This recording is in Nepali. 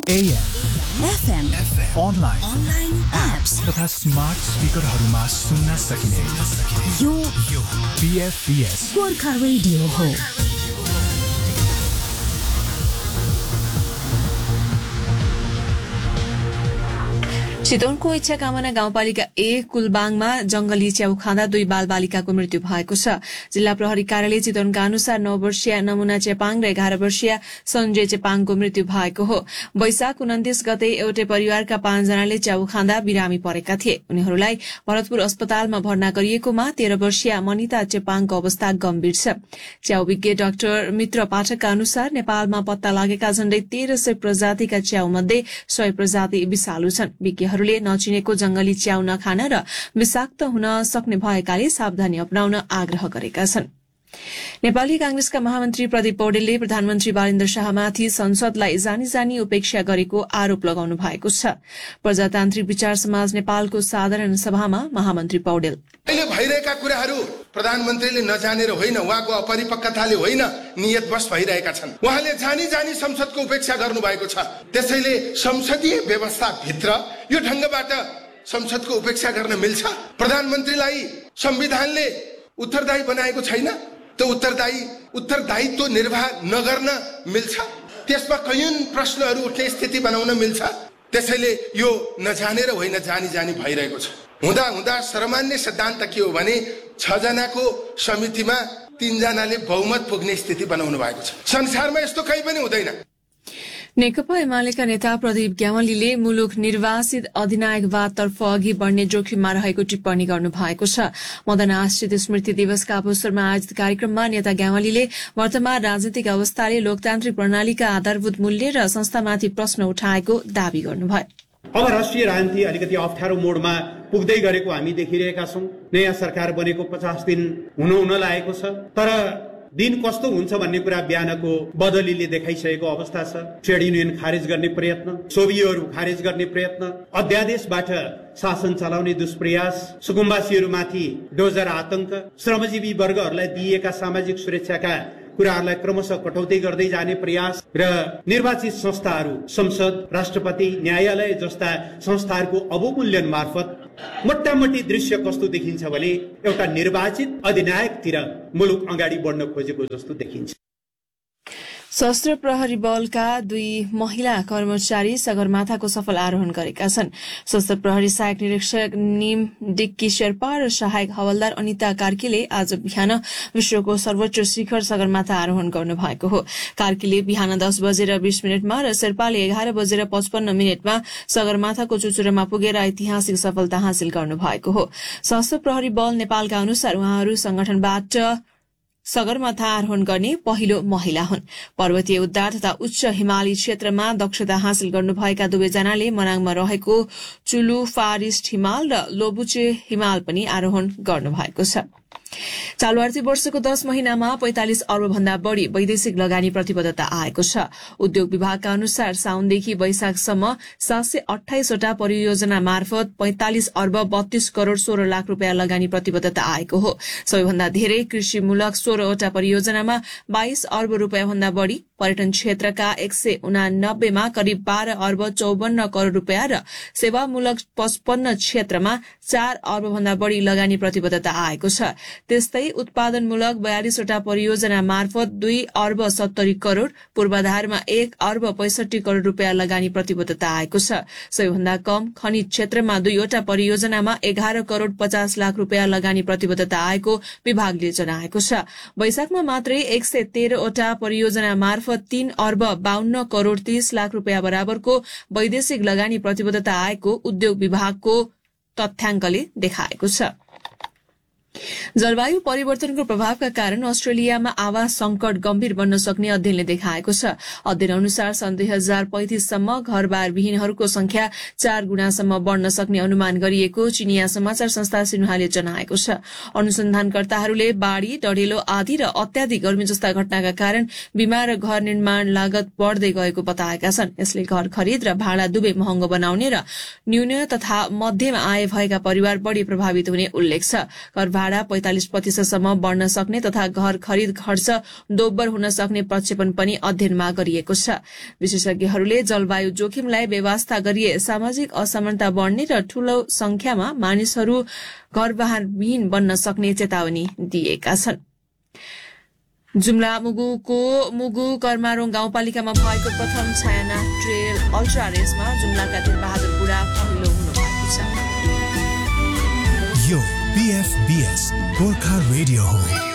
AM, FM, online apps तथा स्मार्ट स्पिकरहरूमा सुन्न सकिने यो BFBS गोर्खा रेडियो हो। चितवनको इच्छा कामना गाउँपालिका 1 कुलबाङमा जंगली च्याउ खाँदा 2 बालबालिकाको मृत्यु भएको छ। जिल्ला प्रहरी कार्यालय चितवनका अनुसार 9 वर्षीय नमुना चेपाङ र 11 वर्षीय सञ्जय चेपाङको मृत्यु भएको हो। वैशाख 29 गते एउटै परिवारका 5 जनाले च्याउ खाँदा बिरामी परेका थिए। उनीहरूलाई भरतपुर अस्पतालमा भर्ना गरिएकोमा 13 वर्षीय मनिता चेपाङको अवस्था गम्भीर छ। च्याउ विज्ञ डाक्टर मित्र पाठकका अनुसार नेपालमा पत्ता लागेका झण्डै 1300 प्रजातिका च्याउ मध्ये 100 प्रजाति विषालु छन्। विज्ञहरूले नचिनेको जंगली च्याउ नखान र विषाक्त हुन सक्ने भएकाले सावधानी अपनाउन आग्रह गरेका छन्। नेपाली कांग्रेसका महामन्त्री प्रदीप पौडेलले प्रधानमन्त्री बालेन्द्र शाहमाथि संसदलाई जानी उपेक्षा गरेको आरोप लगाउनु भएको छ। प्रजातान्त्रिक विचार समाज नेपालको साधारण सभामा महामन्त्री पौडेल अहिले भइरहेका कुराहरू प्रधानमन्त्रीले नजानेर होइन, उहाँको अपरिपक्वताले होइन, नियतवश भइरहेका छन्। उहाँले जानी संसदको उपेक्षा गर्नु भएको छ। त्यसैले संसदीय व्यवस्था भित्र यो ढंगबाट संसदको उपेक्षा गर्न मिल्छ? प्रधानमन्त्रीलाई संविधानले उत्तरदायी बनाएको छैन, त्यो उत्तरदायित्व निर्वाह नगर्न मिल्छ? त्यसमा कैयन प्रश्नहरू उठ्ने स्थिति बनाउन मिल्छ? त्यसैले यो नजानेर होइन, जानी भइरहेको छ। हुँदा सर्वमान्य सिद्धान्त के हो भने 6 जनाको समितिमा 3 जनाले बहुमत पुग्ने स्थिति बनाउनु भएको छ। संसारमा यस्तो कहीँ पनि हुँदैन। नेकपा एमालेका नेता प्रदीप ग्यावालीले मुलुक निर्वासित अधिनायकवादतर्फ अघि बढ़ने जोखिममा रहेको टिप्पणी गर्नु भएको छ। मदन आश्रित स्मृति दिवसका अवसरमा आयोजित कार्यक्रममा नेता ग्यावालीले वर्तमान राजनीतिक अवस्थाले लोकतान्त्रिक प्रणालीका आधारभूत मूल्य र संस्थामाथि प्रश्न उठाएको दावी गर्नुभयो। अब राष्ट्रिय राजनीति अलिकति अप्ठ्यारो मोडमा पुग्दै गरेको हामी देखिरहेका छौं। नयाँ सरकार बनेको 50 दिन हुन लागेको छ, तर दिन कस्तो हुन्छ भन्ने कुरा बिहानको बदलीले देखाइसकेको अवस्था छ। ट्रेड युनियन खारेज गर्ने प्रयत्न, सोभियोहरू खारेज गर्ने प्रयत्न, अध्यादेशबाट शासन चलाउने दुष्प्रयास, सुकुम्बासीहरूमाथि डोजर आतंक, श्रमजीवी वर्गहरूलाई दिइएका सामाजिक सुरक्षाका कुराहरूलाई क्रमशः कटौती गर्दै जाने प्रयास र निर्वाचित संस्थाहरू, संसद, राष्ट्रपति, न्यायालय जस्ता संस्थाहरूको अवमूल्यन मार्फत मोटामोटी दृश्य कस्तो देखिन्छ भने एउटा निर्वाचित अधिनायकतिर मुलुक अगाडि बढ्न खोजेको जस्तो देखिन्छ। सशस्त्र प्रहरी बलका 2 महिला कर्मचारी सगरमाथाको सफल आरोहण गरेका छन्। सशस्त्र प्रहरी सहायक निरीक्षक निम डिक्की शेर्पा र सहायक हवलदार अनिता कार्कीले आज बिहान विश्वको सर्वोच्च शिखर सगरमाथा आरोहण गर्नुभएको हो। कार्कीले बिहान 10:20 र शेर्पाले 11:55 सगरमाथाको चुचुरोमा पुगेर ऐतिहासिक सफलता हासिल गर्नुभएको हो। सशस्त्र प्रहरी बल नेपालका अनुसार उहाँहरू संगठनबाट सगरमाथा आरोहण गर्ने पहिलो महिला हुन्। पर्वतीय उद्धार तथा उच्च हिमाली क्षेत्रमा दक्षता हासिल गर्नुभएका 2 जनाले मनाङमा रहेको चुलु फारिस्ट हिमाल र लोबुचे हिमाल पनि आरोहण गर्नुभएको छ। चालू आर्थिक वर्षको 10 महिनामा 45 अर्ब भन्दा बढ़ी वैदेशिक लगानी प्रतिबद्धता आएको छ। उद्योग विभागका अनुसार साउनदेखि वैशाखसम्म 728 वटा परियोजना मार्फत 45 अर्ब 32 करोड़ 16 लाख रुपियाँ लगानी प्रतिबद्धता आएको हो। सबैभन्दा धेरै कृषिमूलक 16 वटा परियोजनामा 22 अर्ब रुपियाँ भन्दा बढ़ी, पर्यटन क्षेत्रका 189 मा करिब 12 अर्ब 54 करोड़ रुपियाँ र सेवामूलक 55 क्षेत्रमा 4 अर्ब भन्दा बढ़ी लगानी प्रतिबद्धता आएको छ। त्यस्तै उत्पादनमूलक 42 वटा परियोजना मार्फत 2 अर्ब 70 करोड़, पूर्वाधारमा 1 अर्ब 65 करोड़ रुपियाँ लगानी प्रतिबद्धता आएको छ। सबैभन्दा कम खनिज क्षेत्रमा 2 वटा परियोजनामा 11 करोड़ 50 लाख रुपियाँ लगानी प्रतिबद्धता आएको विभागले जनाएको छ। वैशाखमा मात्रै 113 वटा परियोजना मार्फत 3 अर्ब 52 करोड़ 30 लाख रुपियाँ बराबरको वैदेशिक लगानी प्रतिबद्धता आएको उद्योग विभागको तथ्याङ्कले देखाएको छ। जलवायु परिवर्तनको प्रभावका कारण अस्ट्रेलियामा आवास संकट गम्भीर बन्न सक्ने अध्ययनले देखाएको छ। अध्ययन अनुसार सन् 2035 सम्म घरबार विहीनहरूको संख्या 4 गुणासम्म बढ़न सक्ने अनुमान गरिएको चिनिया समाचार संस्था सिन्हुवाले जनाएको छ। अनुसन्धानकर्ताहरूले बाढ़ी, डढेलो आदि र अत्याधिक गर्मी जस्ता घटनाका कारण बीमा र घर निर्माण लागत बढ़दै गएको बताएका छन्। यसले घर खरिद र भाडा दुवै महँगो बनाउने र न्यून तथा मध्यम आय भएका परिवार बढ़ी प्रभावित हुने उल्लेख छ। घर भाडा 45% बढ्न सक्ने तथा घर खरिद खर्च दोब्बर हुन सक्ने प्रक्षेपण पनि अध्ययनमा गरिएको छ। विशेषज्ञहरूले जलवायु जोखिमलाई बेवास्ता गरिए सामाजिक असमानता बढ्ने र ठूलो संख्यामा मानिसहरू घरबारविहीन बन्न सक्ने चेतावनी दिएका छन्। जुम्ला मुगुको मुगु कर्मारोङ गाउँपालिकामा भएको प्रथम छायाना ट्रेल अल्ट्रा रेसमा जुम्लाका दिलबहादुर बुढा पहिलो हुनुभएको छ। यो PFBS गोर्खा रेडियो हो।